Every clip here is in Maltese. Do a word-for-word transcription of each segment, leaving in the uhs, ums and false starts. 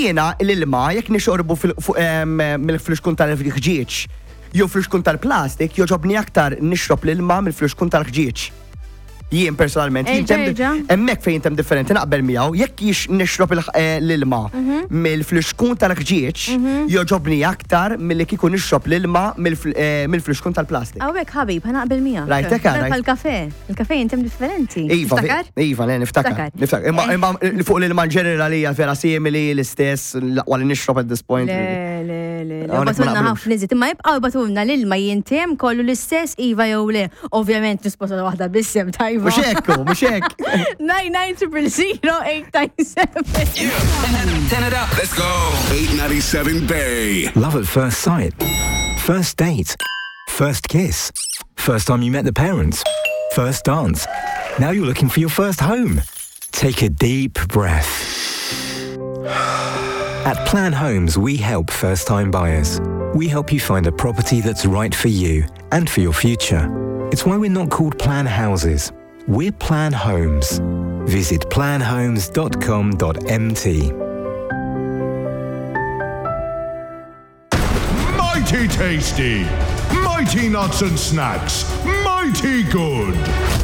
jiena l-ilma jekk nixorbu mill-fluxkun tal-ħġieġ jew fluxkun tal-plastik, joġobni aktar nixrob l-ilma mill-fluxkun tal-ħġieġ. Jien personalment, hemmhekk fejn jintem differenti naqbel miegħu, jekk jiex nixrob l-ilma mill-fluxkun tal-ħġieġ, joġobni aktar milli kieku nixrob l-ilma mill-fluxkun tal-plastik. Hawnhekk ħabib, ħanaqbel miegħu. Rajtek ara. Bħal-kafè. Il-kafè jintem differenti. Iva, iva, le niftakar. Niftakar. Imma fuq l-ilma ġenerali hija vera simili l-istess wara nixrob at this point. Le, le, le. Batunna ħafna iżid. Imma jibqgħu batunna l-ilma jintem kollu l-istess iva jew le. Ovvjament nisposa waħda bissem tajba. Mux ekku, mux ek. nine nine zero zero eight nine seven. Turn it up. Let's go. eight ninety-seven Bay. Love at first sight. First date. First kiss. First time you met the parents. First dance. Now you're looking for your first home. Take a deep breath. At Plan Homes, we help first-time buyers. We help you find a property that's right for you and for your future. It's why we're not called Plan Houses. We're Plan Homes. Visit plan homes dot com dot m t. Mighty tasty. Mighty nuts and snacks. Mighty good.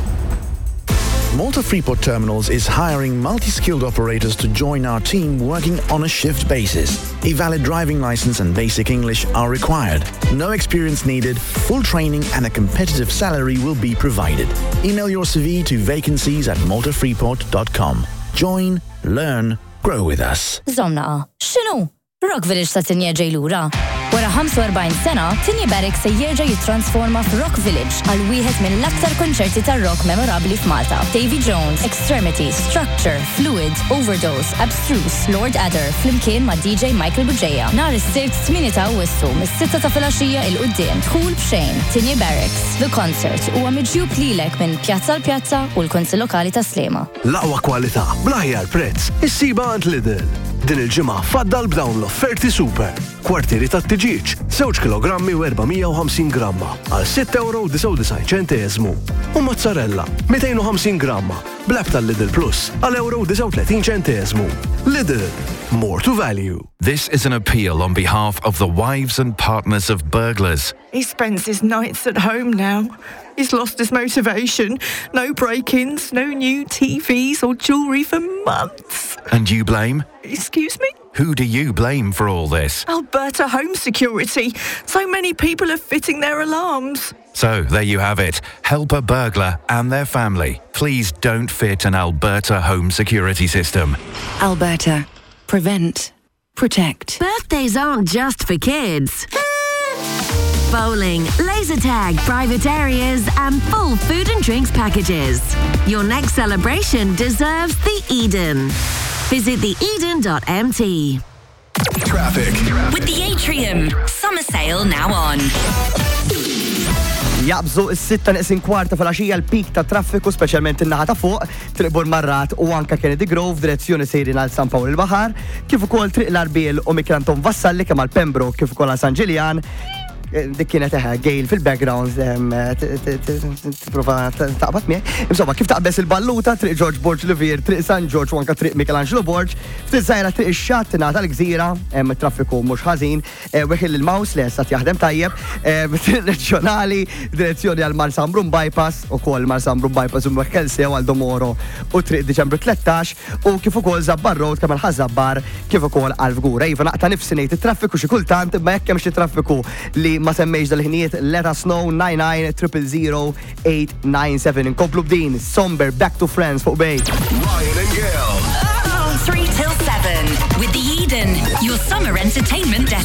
Malta Freeport Terminals is hiring multi-skilled operators to join our team working on a shift basis. A valid driving license and basic English are required. No experience needed, full training and a competitive salary will be provided. Email your C V to vacancies at malta freeport dot com. Join, learn, grow with us. Zomna, xinu? Rock Village ta' Tinja ġejlura. Wara ħamsa u erbgħin sena, Tinja Barracks se jerġa' jittransforma f'Rock Village għal wieħed mill-aktar konċerti tar-rock memorabbli f'Malta. Davy Jones, Extremity, Structure, Fluid, Overdose, Abstruse, Lord Adder, flimkien ma' D J Michael Buġeja. Nhar is-sibt tmien ta' Awwissu mis-sitta ta' filgħaxija il quddiem dħul b'xejn. Tinja Barracks. The Concert huwa miġjub lilek minn pjazza l pjazza u l-Kunsill Lokali ta' Slema. L-aqwa kwalità bl-aħjar prezz issiba għand Lidl. Din il-ġimgħa faddal b'dawn l-offerti super. Kwartieri ta' tiġiġ, żewġ kilogrammi u erbamija u ħamsin gramma għal sitt euro u disgħu disgħin ċenteżmu. U mozzarella mejtejn u ħamsin gramma bl-app tal-Lidl Plus għal euro u disgħu tletin ċenteżmu. Lidl, more to value. This is an appeal on behalf of the wives and partners of burglars. He spends his nights at home now. He's lost his motivation. No break-ins, no new T Vs or jewellery for months. And you blame? Excuse me? Who do you blame for all this? Alberta Home Security. So many people are fitting their alarms. So, there you have it. Help a burglar and their family. Please don't fit an Alberta Home Security system. Alberta. Prevent. Protect. Birthdays aren't just for kids. Bowling, laser tag, private areas, and full food and drinks packages. Your next celebration deserves the Eden. Visit the eden dot m t. Traffic. With the Atrium. Summer sale now on. Jaqbżu is-sitta neqsin kwarta fil-għaxija l-pik ta' traffiku, speċjalment in-naħa ta' fuq, triq Burmarrat u anka Kennedy Grove direzzjoni sejrin għal San Pawl il-Baħar, kif ukoll triq l-Arbil u Mikranton Vassalli kemm għal Pembroke kif ukoll għal San Ġiljan. Dik kienet eħe, Gail fil-background t-prova taqbat mie. Insomma, kif taqbes il-balluta, triq George Borg Livier, triq San George u anka triq Michelangelo Borg, ftit żgħira triq ix-xatt tingħata l-gżira, hemm traffiku mhux ħażin, weħil il-Maws li issa jaħdem tajjeb, triq reġjonali, direzzjoni għal Marsambrum Bypass, ukoll Marsambrum Bypass u Mekkelsew għal Domoro u triq Diċembru tlettax u kif ukoll Zabbar Road kemm għall-Ħażabbar kif ukoll għal Fgura. Iva naqta' nifsi ngħid it-traffiku xi kultant imma jekk hemm xi traffiku li ma semmejx dal-ħinijiet, let us know nine nine zero zero eight nine seven. Inkomplu b'din, Somber, Back to Friends fuq Bej. Ryan and Gail. Oh, three till seven with the Eden, your summer entertainment